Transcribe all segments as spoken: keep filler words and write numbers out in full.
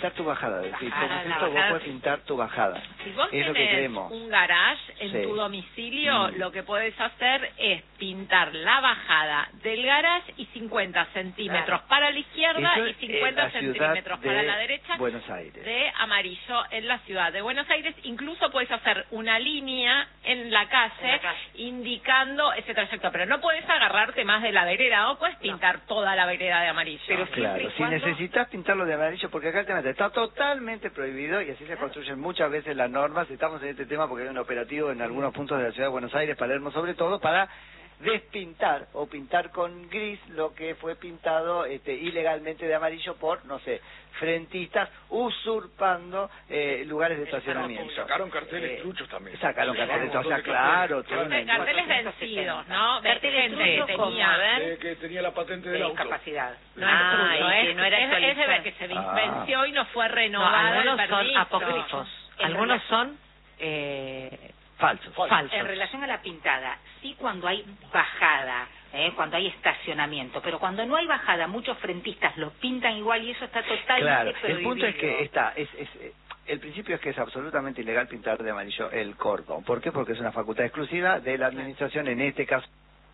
pintar tu bajada, es decir, Bajada, con la esto vos bajada. podés pintar tu bajada. Si vos Es lo que tenés queremos. un garage en Sí. tu domicilio, Mm. lo que podés hacer es pintar la bajada del garage y cincuenta centímetros para la izquierda Eso y es en cincuenta la ciudad centímetros para de la derecha Buenos Aires. de amarillo en la ciudad de Buenos Aires. Incluso podés hacer una línea en la calle, En la calle. indicando ese trayecto, pero no podés agarrarte más de la vereda o puedes pintar toda la vereda de amarillo. Pero Claro, siempre y si cuando- necesitas pintarlo de amarillo, porque acá el tema está totalmente prohibido y así se construyen muchas veces las normas. Estamos en este tema porque hay un operativo en algunos puntos de la ciudad de Buenos Aires, Palermo sobre todo, para despintar o pintar con gris lo que fue pintado este, ilegalmente de amarillo por, no sé, frentistas usurpando eh, lugares de estacionamiento. Y sacaron carteles Eh, truchos también. Sacaron carteles, o sea, Sí, claro, todo carteles. una- Carteles vencidos, ¿no? De Carteles gente truchos que como, tenía... a ver. Eh, que tenía la patente del de auto. discapacidad. No es Ah, trucho, y es, que no era es, es de actualizado. ver que se Ah. venció y no fue No, renovado el algunos son permiso. apócrifos, En algunos realidad- son eh, falsos. falsos. En relación a la pintada, sí cuando hay bajada, ¿eh? cuando hay estacionamiento, pero cuando no hay bajada, muchos frentistas lo pintan igual y eso está totalmente Claro, el prohibido. punto es que está, es, es, eh, el principio es que es absolutamente ilegal pintar de amarillo el cordón. ¿Por qué? Porque es una facultad exclusiva de la administración, en este caso,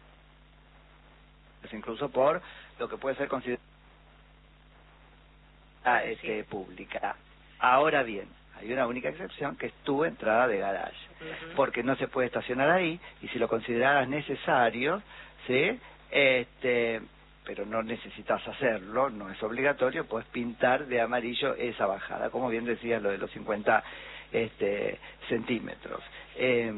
incluso por lo que puede ser considerada este, pública. Ahora bien, hay una única excepción que es tu entrada de garage, porque no se puede estacionar ahí y si lo consideraras necesario, ¿sí? Este, pero no necesitas hacerlo, no es obligatorio, puedes pintar de amarillo esa bajada, como bien decías, lo de los cincuenta este, centímetros. Eh,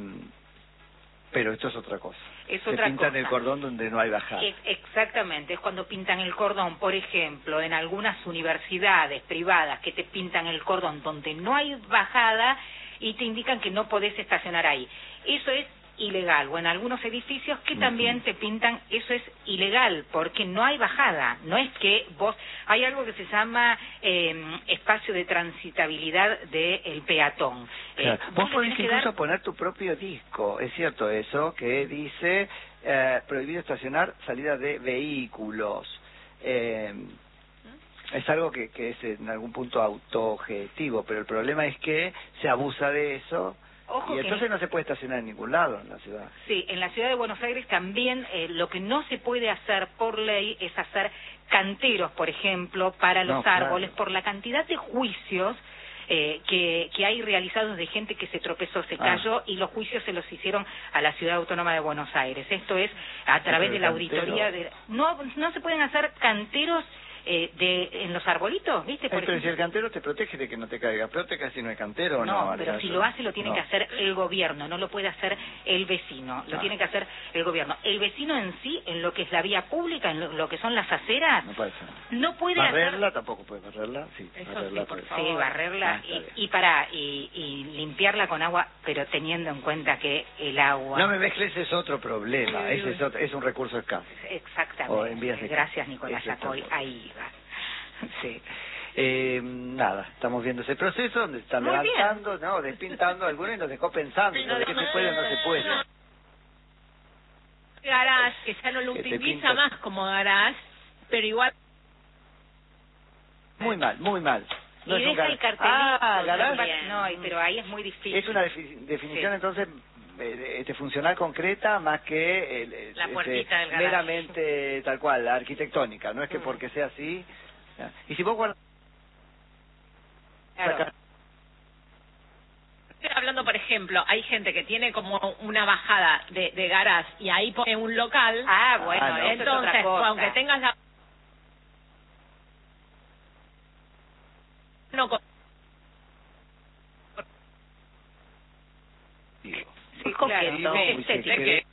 pero esto es otra cosa. Es Se otra pintan cosa. el cordón donde no hay bajada. E- Exactamente, es cuando pintan el cordón, por ejemplo, en algunas universidades privadas que te pintan el cordón donde no hay bajada y te indican que no podés estacionar ahí. Eso es ilegal, o en algunos edificios que también te pintan, eso es ilegal, porque no hay bajada, no es que vos, hay algo que se llama eh, espacio de transitabilidad del peatón. Eh, Claro. Vos le podés tenés que incluso dar- poner tu propio disco, es cierto eso, que dice eh, prohibido estacionar salida de vehículos. Eh, es algo que, que es en algún punto autogestivo, pero el problema es que se abusa de eso. Ojo Y que entonces no se puede estacionar en ningún lado en la ciudad. Sí, en la ciudad de Buenos Aires también eh, lo que no se puede hacer por ley es hacer canteros, por ejemplo, para los No, claro. árboles, por la cantidad de juicios eh, que, que hay realizados de gente que se tropezó, se Ah. cayó, y los juicios se los hicieron a la Ciudad Autónoma de Buenos Aires. Esto es a través Pero de la el cantero- auditoría de... No, no se pueden hacer canteros eh, de en los arbolitos, ¿viste? Por Pero si ejemplo. el cantero te protege de que no te caiga, protege si no hay cantero o no. No, pero Ariel? si lo hace lo tiene No. que hacer el gobierno, no lo puede hacer el vecino, lo Ah. tiene que hacer el gobierno. El vecino en sí, en lo que es la vía pública, en lo, lo que son las aceras, No puede ser. no puede Barrerla hacer... tampoco puede barrerla, sí. Eso barrerla sí, por puede. favor. Sí, barrerla Ah, está y, bien. y para y, y limpiarla con agua, pero teniendo en cuenta que el agua... No me mezcles, ese es otro problema, ese es, otro- es un recurso escaso. Exactamente. O en vías de- Gracias, Nicolás Ese es Yacoy, otro. ahí va. Sí. Eh, nada, estamos viendo ese proceso donde se están Muy bien. levantando, ¿no? Despintando algunos y nos dejó pensando sobre qué se puede o no se puede. Garage, que ya no lo Que te utiliza pintas- más como garage, pero igual... Muy mal, muy mal. No y es un deja gar- el cartelito. Ah, garage. también. No, y- pero ahí es muy difícil. Es una defi- definición Sí. entonces eh, este, funcional concreta más que el, el- La este, puertita del garage. meramente tal cual, arquitectónica. No es que Mm. porque sea así. ya. Y si vos guardas... Claro. Estoy hablando, por ejemplo, hay gente que tiene como una bajada de, de garage y ahí pone un local. Ah, bueno, Ah, no. eso es Entonces, otra cosa. aunque tengas la... No, con- Digo, Sí, Muy claro, coqueto. es Muy estético. que-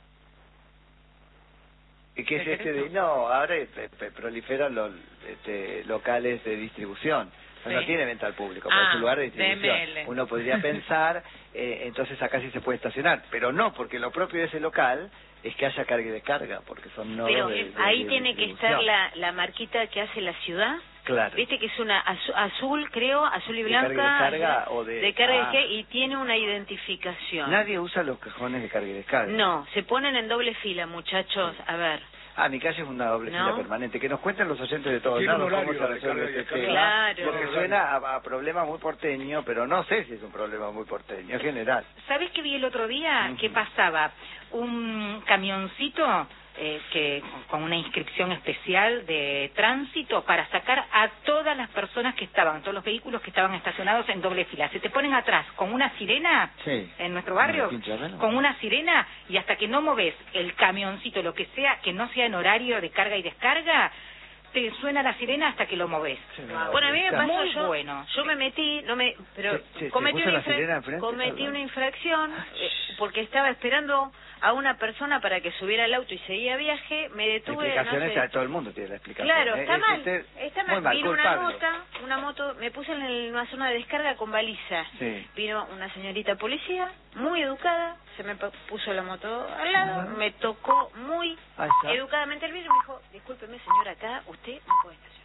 ¿Qué es este de...? No, ahora pe- pe- proliferan los este, locales de distribución. No Sí. tiene venta al público, pero Ah, es un lugar de D M distribución. L. Uno podría pensar, eh, entonces acá sí se puede estacionar, pero no, porque lo propio de ese local es que haya carga y descarga, porque son nodos Pero de, de- ahí de tiene que distribución. estar la, la marquita que hace la ciudad. Claro. Viste que es una azu- azul, creo, azul y ¿De carga y blanca. descarga o de- carga y ah. descarga, y tiene una identificación. Nadie usa los cajones de carga y descarga. No, se ponen en doble fila, muchachos. A ver. Ah, mi calle es una doble fila ¿No? permanente. Que nos cuenten los oyentes de todos Tiene un lados cómo horario se de resuelve carga y este descarga. tema. Claro. Porque suena a, a problema muy porteño, pero no sé si es un problema muy porteño, en general. ¿Sabés qué vi el otro día? Ujú. Que pasaba un camioncito eh, que con una inscripción especial de tránsito para sacar a todas las personas que estaban, todos los vehículos que estaban estacionados en doble fila. Se te ponen atrás con una sirena Sí. en nuestro barrio, ¿En el Quinterreno? con una sirena, y hasta que no moves el camioncito, lo que sea, que no sea en horario de carga y descarga, te suena la sirena hasta que lo moves. Sí, Bueno, a mí me está. pasó, Muy yo, bueno. yo me metí, no me, pero Sí, sí, ¿se cometí, puso una, la sirena infra- enfrente? cometí Perdón. una infracción eh, porque estaba esperando a una persona para que subiera al auto y seguía viaje, me La detuve, explicación no sé. esa, todo el mundo tiene la explicación. Claro, ¿eh? está Es mal, usted está muy mal. mal, Vino una culpable. nota, una moto, me puse en el- una zona de descarga con baliza. Sí. Vino una señorita policía, muy educada, se me pa- puso la moto al lado, Ajá. me tocó muy Ahí está. educadamente el vidrio y me dijo, discúlpeme señora, acá usted no puede estar.